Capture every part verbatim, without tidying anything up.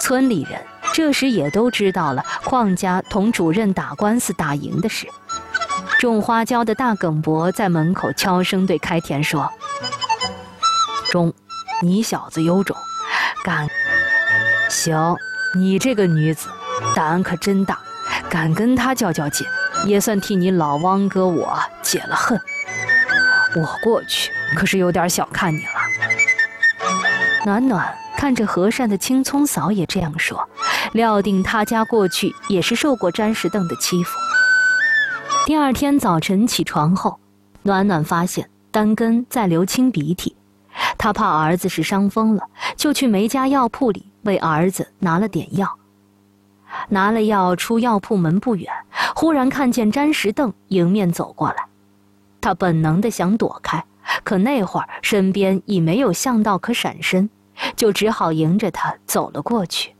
村里人这时也都知道了邝家同主任打官司打赢的事。种花椒的大耿伯在门口悄声对开田说：“中，你小子有种，敢行，你这个女子胆可真大，敢跟他较较劲，也算替你老汪哥我解了恨。我过去可是有点小看你了。”暖暖看着和善的青葱嫂也这样说，料定他家过去也是受过詹石凳的欺负。第二天早晨起床后，暖暖发现丹根在流清鼻涕，他怕儿子是伤风了，就去梅家药铺里为儿子拿了点药。拿了药出药铺门不远，忽然看见詹石凳迎面走过来，他本能地想躲开，可那会儿身边已没有巷道可闪身，就只好迎着他走了过去。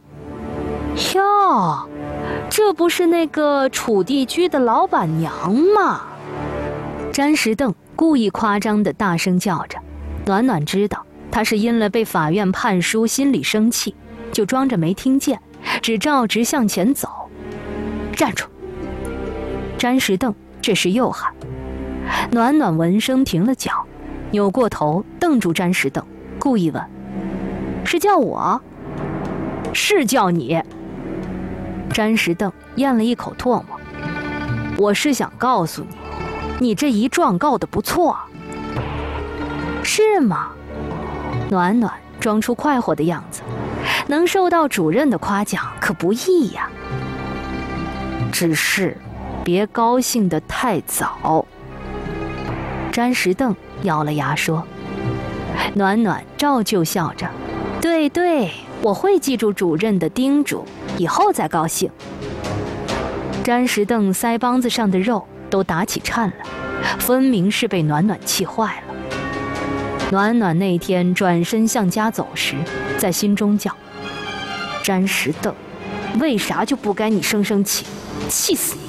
哟，这不是那个楚地居的老板娘吗？詹石凳故意夸张地大声叫着。暖暖知道他是因了被法院判书心里生气，就装着没听见，只照直向前走。站住！詹石凳这时又喊。暖暖闻声停了脚，扭过头瞪住詹石凳，故意问：“是叫我？”“是叫你。”詹石凳咽了一口唾沫：“我是想告诉你，你这一状告得不错。”“是吗？”暖暖装出快活的样子，能受到主任的夸奖可不易呀。只是别高兴得太早。詹石凳咬了牙说。暖暖照旧笑着：“对对，我会记住主任的叮嘱，以后再高兴。”詹石凳腮帮子上的肉都打起颤了，分明是被暖暖气坏了。暖暖那天转身向家走时，在心中叫：“詹石凳，为啥就不该你生生气？气死你！”